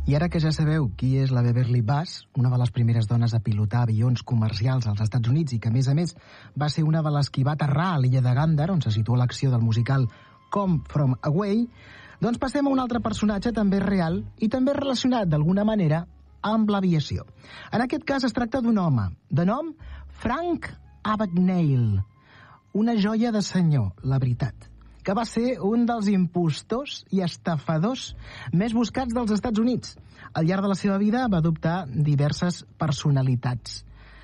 I ara que ja sabeu qui és la Beverly Bass, una de les primeres dones a pilotar avions comercials als Estats Units i que, a més, va ser una de les qui va aterrar a l'illa de Gander, on se situa l'acció del musical Come From Away, doncs passem a un altre personatge també real i també relacionat d'alguna manera amb l'aviació. En aquest cas es tracta d'un home, de nom Frank Abagnale, una joia de senyor, la veritat, que va ser un dels impostors i estafadors més buscats dels Estats Units. Al llarg de la seva vida va adoptar diverses personalitats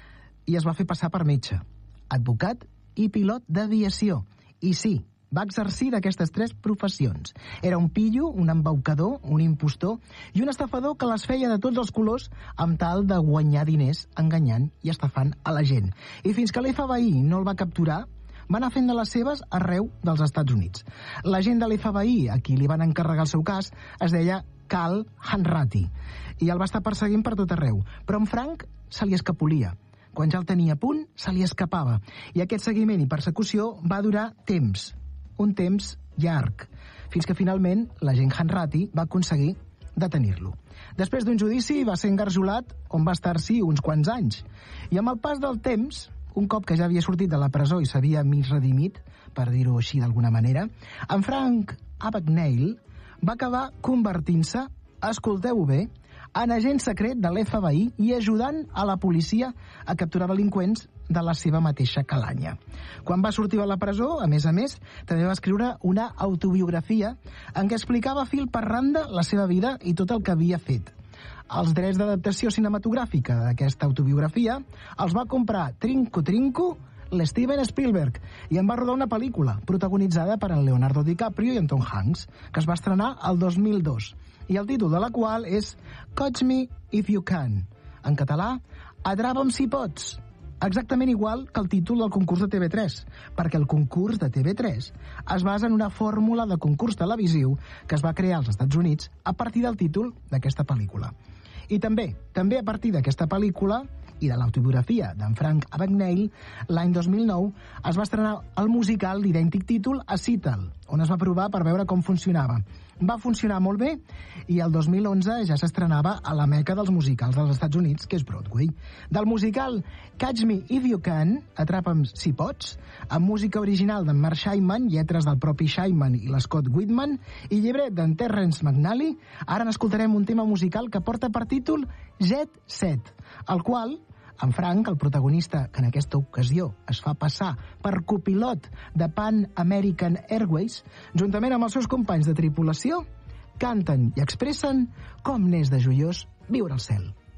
i es va fer passar per metge, advocat i pilot d'aviació. I sí, va exercir d'aquestes 3 professions. Era un pillo, un embaucador, un impostor i un estafador que les feia de tots els colors amb tal de guanyar diners enganyant i estafant a la gent. I fins que l'FBI no el va capturar, va anar fent de les seves arreu dels Estats Units. L'agent de l'FBI, a qui li van encarregar el seu cas, es deia Cal Hanratty, i el va estar perseguint per tot arreu. Però en Frank se li escapolia. Quan ja el tenia a punt, se li escapava. I aquest seguiment i persecució va durar temps, un temps llarg, fins que finalment l'agent Hanratty va aconseguir detenir-lo. Després d'un judici va ser engarjolat, on va estar-s'hi uns quants anys. I amb el pas del temps, un cop que ja havia sortit de la presó i s'havia mig redimit, per dir-ho així d'alguna manera, en Frank Abagnale va acabar convertint-se, escolteu-ho bé, en agent secret de l'FBI i ajudant a la policia a capturar delinqüents de la seva mateixa calanya. Quan va sortir de la presó, a més, també va escriure una autobiografia en què explicava fil per randa la seva vida i tot el que havia fet. Els drets d'adaptació cinematogràfica d'aquesta autobiografia els va comprar trinco l'Steven Spielberg i en va rodar una pel·lícula protagonitzada per en Leonardo DiCaprio i en Tom Hanks, que es va estrenar el 2002 i el títol de la qual és Catch Me If You Can. En català, Atrapa'm si pots. Exactament igual que el títol del concurs de TV3, perquè el concurs de TV3 es basa en una fórmula de concurs televisiu que es va crear als Estats Units a partir del títol d'aquesta pel·lícula. I també a partir d'aquesta pel·lícula i de l'autobiografia d'en Frank Abagnale, l'any 2009 es va estrenar el musical d'idèntic títol a Seattle, on es va provar per veure com funcionava. Va funcionar molt bé i el 2011 ja s'estrenava a la meca dels musicals dels Estats Units, que és Broadway. Del musical Catch Me If You Can, Atrapa'm si pots, amb música original d'en Mark Shaiman, lletres del propi Shaiman i l'Scott Whitman, i llibret d'en Terrence McNally, ara n'escoltarem un tema musical que porta per títol Jet Set, el qual en Frank, el protagonista, que en aquesta ocasió es fa passar per copilot de Pan American Airways, juntament amb els seus companys de tripulació, canten i expressen com n'és de joiós viure al cel.